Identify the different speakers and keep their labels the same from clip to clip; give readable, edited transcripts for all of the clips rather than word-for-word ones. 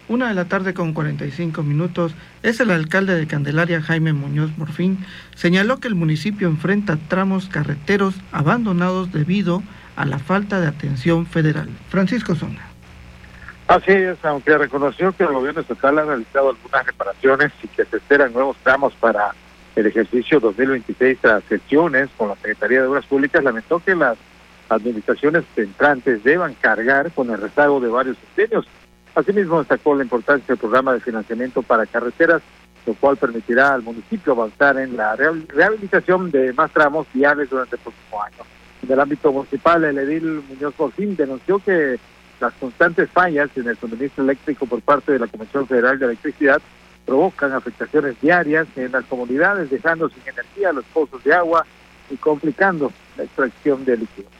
Speaker 1: 1:45 p.m. Es el alcalde de Candelaria, Jaime Muñoz Morfín, señaló que el municipio enfrenta tramos carreteros abandonados debido a la falta de atención federal. Francisco Zona.
Speaker 2: Así es, aunque reconoció que el gobierno estatal ha realizado algunas reparaciones y que se esperan nuevos tramos para el ejercicio 2026 tras sesiones con la Secretaría de Obras Públicas, lamentó que las administraciones entrantes deban cargar con el rezago de varios sexenios. Asimismo, destacó la importancia del programa de financiamiento para carreteras, lo cual permitirá al municipio avanzar en la rehabilitación de más tramos viales durante el próximo año. En el ámbito municipal, el edil Muñoz Morfín denunció que las constantes fallas en el suministro eléctrico por parte de la Comisión Federal de Electricidad provocan afectaciones diarias en las comunidades, dejando sin energía los pozos de agua y complicando la extracción de líquidos.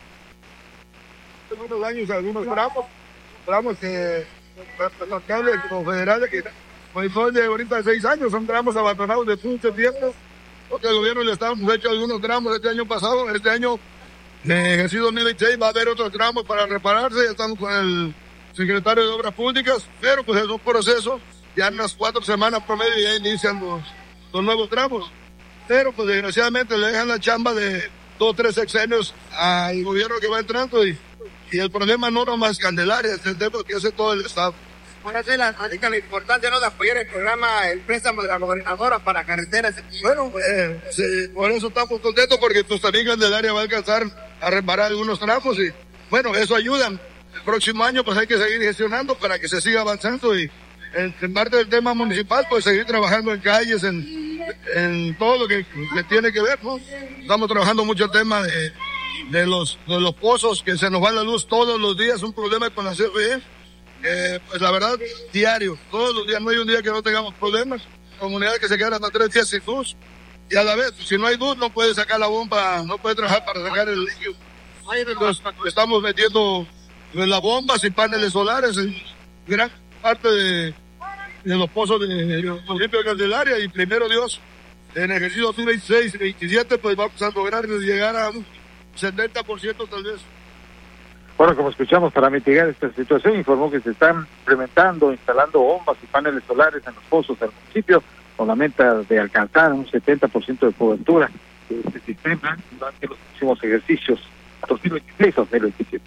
Speaker 3: Algunos años, algunos tramos que los cables confederales que son de ahorita 6 años, son tramos abandonados de mucho tiempo, porque el gobierno le Estado ha hecho algunos tramos este año pasado, este año de ejercicio 2026 va a haber otros tramos para repararse, ya estamos con el secretario de Obras Públicas, pero pues es un proceso, ya en unas 4 semanas promedio ya inician los nuevos tramos, pero pues desgraciadamente le dejan la chamba de 2 o 3 sexenios al gobierno que va entrando y el problema no nomás Candelaria, es el tema que hace todo el Estado.
Speaker 4: Ahora sí, la importancia no de apoyar el programa, el préstamo de la gobernadora para carreteras.
Speaker 3: Bueno, sí, por eso estamos contentos, porque pues también Candelaria va a alcanzar a reparar algunos tramos y bueno, eso ayuda. El próximo año pues hay que seguir gestionando para que se siga avanzando y en parte del tema municipal pues seguir trabajando en calles, en todo lo que tiene que ver, ¿no? Estamos trabajando mucho el tema de los pozos, que se nos va la luz todos los días, un problema con la CFE. Pues la verdad, diario, todos los días, no hay un día que no tengamos problemas. Comunidades que se quedan hasta 3 días sin luz. Y a la vez, si no hay luz, no puede sacar la bomba, no puede trabajar para sacar el líquido. Entonces, estamos metiendo las bombas y paneles solares en gran parte de los pozos del municipio de Candelaria. Y primero Dios, en el ejercicio 2026 y 2027, pues vamos a lograr llegar a un 70% tal vez.
Speaker 2: Bueno, como escuchamos, para mitigar esta situación, informó que se están implementando, instalando bombas y paneles solares en los pozos del municipio, con la meta de alcanzar un 70% de cobertura de este sistema durante los próximos ejercicios 2026-2027.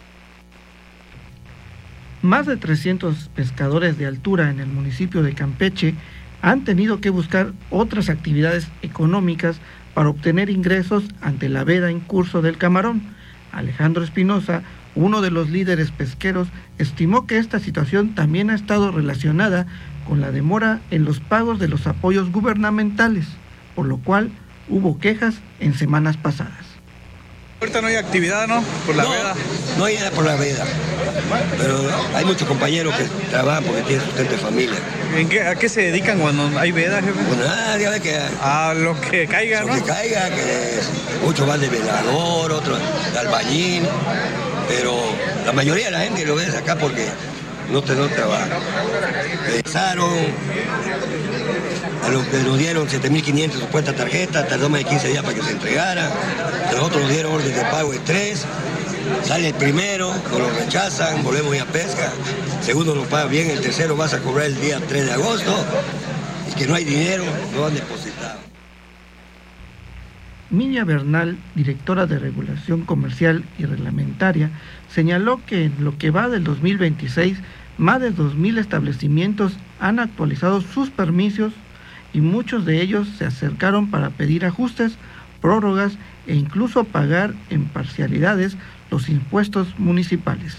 Speaker 1: Más de 300 pescadores de altura en el municipio de Campeche han tenido que buscar otras actividades económicas para obtener ingresos ante la veda en curso del camarón. Alejandro Espinosa, uno de los líderes pesqueros, estimó que esta situación también ha estado relacionada con la demora en los pagos de los apoyos gubernamentales, por lo cual hubo quejas en semanas pasadas.
Speaker 5: Ahorita no hay actividad, ¿no? Por la veda.
Speaker 6: No hay nada por la veda, pero hay muchos compañeros que trabajan porque tienen sustento de familia.
Speaker 5: ¿A qué se dedican cuando hay veda, jefe?
Speaker 6: Pues nada, ya ves que...
Speaker 5: A lo que caiga, ¿no?
Speaker 6: Lo que caiga, que muchos van de velador, otros de albañil, pero la mayoría de la gente lo ve acá porque no trabaja. Pensaron, a los que nos dieron 7.500 supuesta tarjeta, tardó más de 15 días para que se entregara. A nosotros nos dieron orden de pago de 3, sale el primero, nos lo rechazan, volvemos a ir a pesca. Segundo nos paga bien, el tercero vas a cobrar el día 3 de agosto, y que no hay dinero, no han depositado.
Speaker 1: Miña Bernal, directora de Regulación Comercial y Reglamentaria, señaló que en lo que va del 2026, más de 2.000 establecimientos han actualizado sus permisos y muchos de ellos se acercaron para pedir ajustes, prórrogas e incluso pagar en parcialidades los impuestos municipales.